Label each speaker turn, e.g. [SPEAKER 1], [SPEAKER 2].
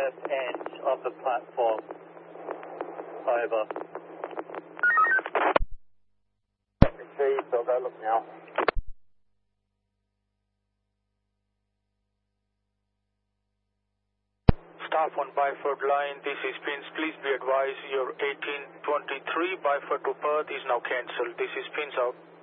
[SPEAKER 1] left end of the platform. Over. Received, I'll go look now.
[SPEAKER 2] Staff on Byford line, this is Pins. Please be advised your 1823 Byford to Perth is now cancelled. This is Pins out.